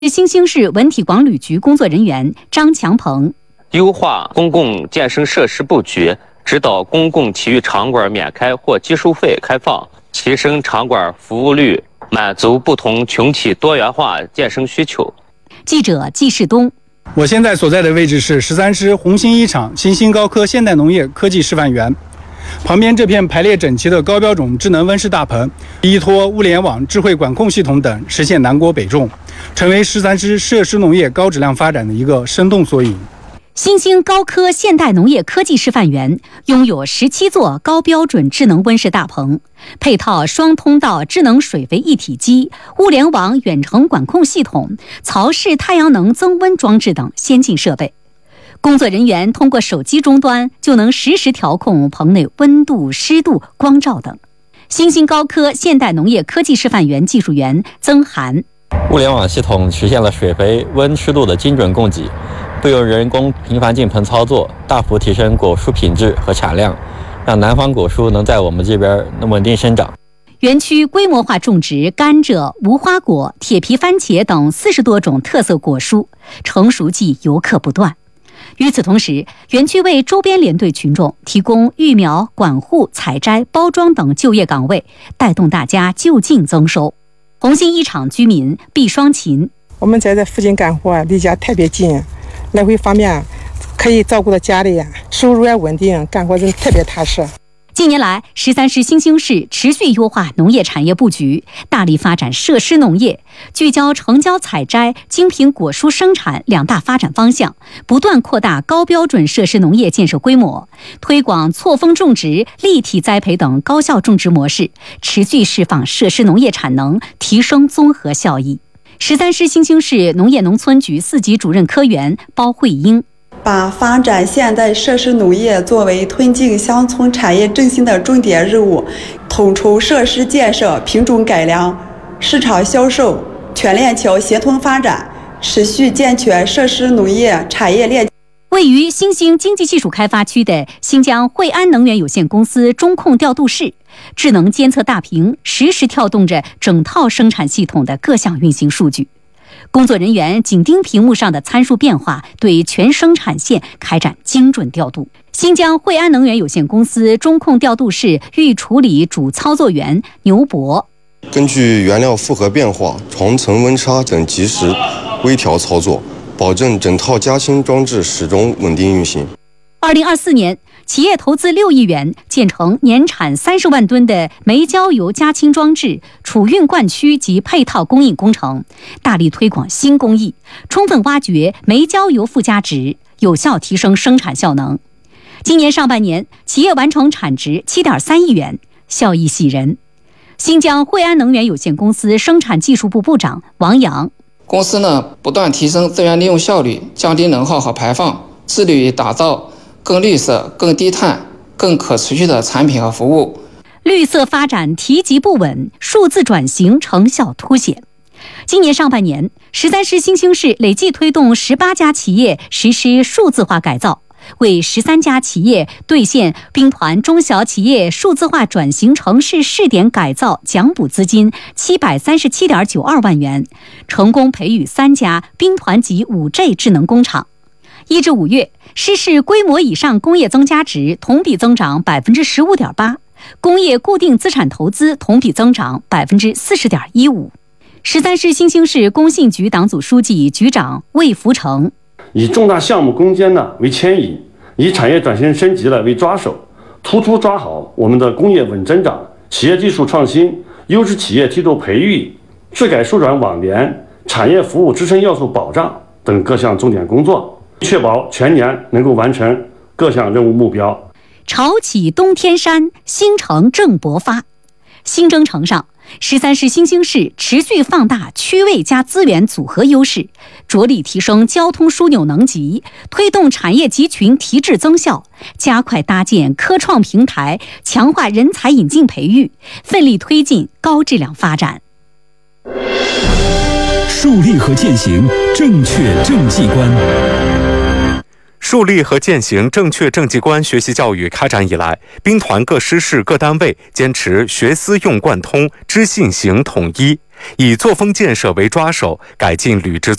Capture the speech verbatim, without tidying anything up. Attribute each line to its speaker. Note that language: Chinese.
Speaker 1: 新兴市文体广旅局工作人员张强鹏，
Speaker 2: 优化公共健身设施布局，指导公共体育场馆免开或基收费开放，提升场馆服务率，满足不同群体多元化健身需求。
Speaker 1: 记者季世东。
Speaker 3: 我现在所在的位置是十三师红星一厂新兴高科现代农业科技示范园，旁边这片排列整齐的高标准智能温室大棚，依托物联网、智慧管控系统等，实现南国北种，成为十三师设施农业高质量发展的一个生动缩影。
Speaker 1: 新兴高科现代农业科技示范园拥有十七座高标准智能温室大棚，配套双通道智能水肥一体机、物联网远程管控系统、槽式太阳能增温装置等先进设备。工作人员通过手机终端就能实时调控棚内温度、湿度、光照等。新兴高科现代农业科技示范园技术员曾涵，
Speaker 4: 物联网系统实现了水肥、温、湿度的精准供给，不用人工频繁进棚操作，大幅提升果蔬品质和产量，让南方果蔬能在我们这边稳定生长。
Speaker 1: 园区规模化种植甘蔗、无花果、铁皮番茄等四十多种特色果蔬，成熟季游客不断。与此同时，园区为周边连队群众提供育苗、管护、采摘、包装等就业岗位，带动大家就近增收。红星一厂居民毕双琴，
Speaker 5: 我们在这附近干活，离家特别近，来回方便，可以照顾到家里，收入也稳定，干活真特别踏实。
Speaker 1: 近年来，十三师新兴市持续优化农业产业布局，大力发展设施农业，聚焦成交采摘、精品果蔬生产两大发展方向，不断扩大高标准设施农业建设规模，推广错峰种植、立体栽培等高效种植模式，持续释放设施农业产能，提升综合效益。十三师新兴市农业农村局四级主任科员包慧英，
Speaker 6: 把发展现代设施农业作为推进乡村产业振兴的重点任务，统筹设施建设、品种改良、市场销售、全链条协同发展，持续健全设施农业产业链。
Speaker 1: 位于新兴经济技术开发区的新疆惠安能源有限公司中控调度室，智能监测大屏实时跳动着整套生产系统的各项运行数据。工作人员紧盯屏幕上的参数变化，对全生产线开展精准调度。新疆惠安能源有限公司中控调度室预处理主操作员牛博，
Speaker 7: 根据原料复合变化、床层温差等及时微调操作，保证整套加氢装置始终稳定运行。
Speaker 1: 二零二四年，企业投资六亿元建成年产三十万吨的煤焦油加氢装置储运灌区及配套供应工程，大力推广新工艺，充分挖掘煤焦油附加值，有效提升生产效能。今年上半年，企业完成产值七点三亿元，效益喜人。新疆惠安能源有限公司生产技术部部长王阳，
Speaker 8: 公司呢不断提升资源利用效率，降低能耗和排放，致力于打造更绿色、更低碳、更可持续的产品和服务。
Speaker 1: 绿色发展提及不稳，数字转型成效凸显。今年上半年，十三师新兴市累计推动十八家企业实施数字化改造，为十三家企业兑现兵团中小企业数字化转型城市试点改造奖补资金七百三十七点九二万元，成功培育三家兵团级五 G 智能工厂。一至五月，市市规模以上工业增加值同比增长百分之十五点八，工业固定资产投资同比增长百分之四十点一五。十三师新兴市工信局党组书记、局长魏福成，
Speaker 9: 以重大项目攻坚呢为牵引，以产业转型升级呢为抓手，突出抓好我们的工业稳增长、企业技术创新、优质企业梯度培育、质改数转网联、产业服务支撑要素保障等各项重点工作，确保全年能够完成各项任务目标。
Speaker 1: 潮起东天山，新城正勃发。新征程上，十三师新兴市持续放大区位加资源组合优势，着力提升交通枢纽能级，推动产业集群提质增效，加快搭建科创平台，强化人才引进培育，奋力推进高质量发展。
Speaker 10: 树立和践行正确政绩观。
Speaker 11: 树立和践行正确政绩观学习教育开展以来，兵团各师事各单位坚持学思用贯通、知信行统一， 以作风建设为抓手，改进履职